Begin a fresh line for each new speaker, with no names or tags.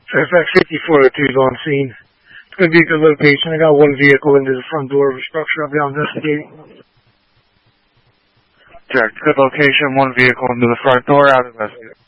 Fairfax 5402 is on scene. It's going to be a good location. I got one vehicle into the front door of a structure I'll be investigating.
Jack, good location, one vehicle into the front door, out of investigating.